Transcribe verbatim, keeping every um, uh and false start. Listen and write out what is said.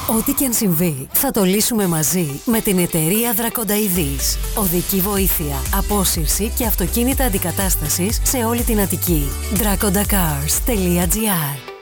Ό,τι και αν συμβεί, θα το λύσουμε μαζί με την εταιρεία Δρακονταειδής. Οδική βοήθεια, απόσυρση και αυτοκίνητα αντικατάστασης σε όλη την Αττική. Draconda cars τελεία gr